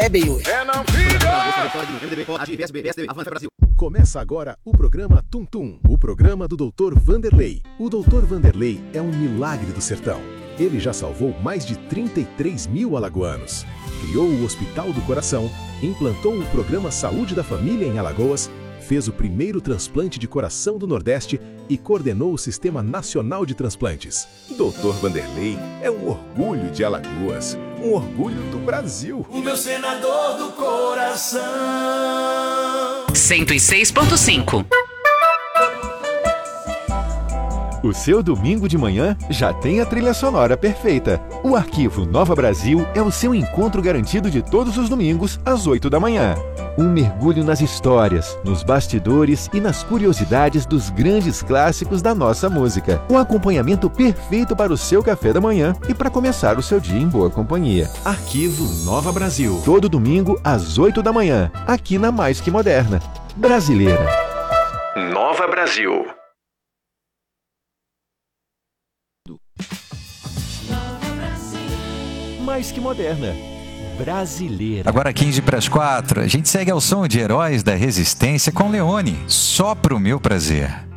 É bem hoje. Começa agora o programa Tum Tum, o programa do Dr. Vanderlei. O Dr. Vanderlei é um milagre do sertão. Ele já salvou mais de 33 mil alagoanos. Criou o Hospital do Coração, implantou o programa Saúde da Família em Alagoas, fez o primeiro transplante de coração do Nordeste e coordenou o Sistema Nacional de Transplantes. Dr. Vanderlei é um orgulho de Alagoas, um orgulho do Brasil. O meu senador do coração. 106.5. O seu domingo de manhã já tem a trilha sonora perfeita. O Arquivo Nova Brasil é o seu encontro garantido de todos os domingos, às 8 da manhã. Um mergulho nas histórias, nos bastidores e nas curiosidades dos grandes clássicos da nossa música. Um acompanhamento perfeito para o seu café da manhã e para começar o seu dia em boa companhia. Arquivo Nova Brasil. Todo domingo, às 8 da manhã, aqui na Mais Que Moderna. Brasileira. Nova Brasil. Mais Que Moderna. Brasileira. Agora 15 para as 4, a gente segue ao som de Heróis da Resistência com Leone, só pro meu prazer.